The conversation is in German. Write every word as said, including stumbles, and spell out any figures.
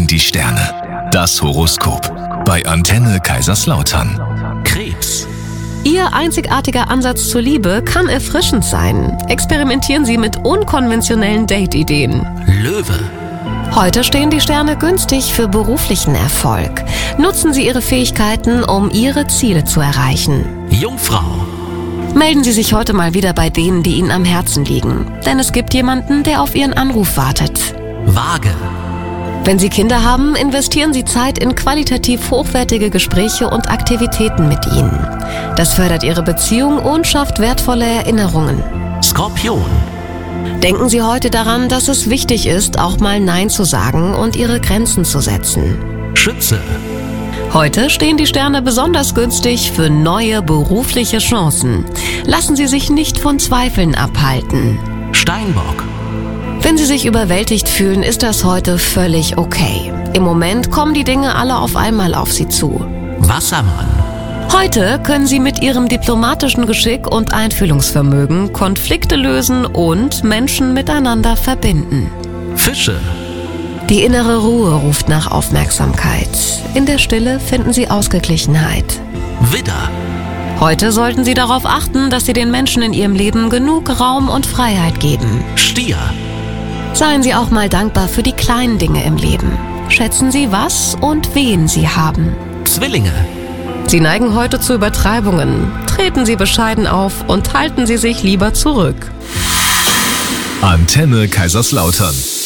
die Sterne. Das Horoskop bei Antenne Kaiserslautern. Krebs. Ihr einzigartiger Ansatz zur Liebe kann erfrischend sein. Experimentieren Sie mit unkonventionellen Date-Ideen. Löwe. Heute stehen die Sterne günstig für beruflichen Erfolg. Nutzen Sie Ihre Fähigkeiten, um Ihre Ziele zu erreichen. Jungfrau. Melden Sie sich heute mal wieder bei denen, die Ihnen am Herzen liegen. Denn es gibt jemanden, der auf Ihren Anruf wartet. Waage. Wenn Sie Kinder haben, investieren Sie Zeit in qualitativ hochwertige Gespräche und Aktivitäten mit ihnen. Das fördert Ihre Beziehung und schafft wertvolle Erinnerungen. Skorpion. Denken Sie heute daran, dass es wichtig ist, auch mal Nein zu sagen und Ihre Grenzen zu setzen. Schütze. Heute stehen die Sterne besonders günstig für neue berufliche Chancen. Lassen Sie sich nicht von Zweifeln abhalten. Steinbock. Wenn Sie sich überwältigt fühlen, ist das heute völlig okay. Im Moment kommen die Dinge alle auf einmal auf Sie zu. Wassermann. Heute können Sie mit Ihrem diplomatischen Geschick und Einfühlungsvermögen Konflikte lösen und Menschen miteinander verbinden. Fische. Die innere Ruhe ruft nach Aufmerksamkeit. In der Stille finden Sie Ausgeglichenheit. Widder. Heute sollten Sie darauf achten, dass Sie den Menschen in Ihrem Leben genug Raum und Freiheit geben. Stier. Seien Sie auch mal dankbar für die kleinen Dinge im Leben. Schätzen Sie, was und wen Sie haben. Zwillinge. Sie neigen heute zu Übertreibungen. Treten Sie bescheiden auf und halten Sie sich lieber zurück. Antenne Kaiserslautern.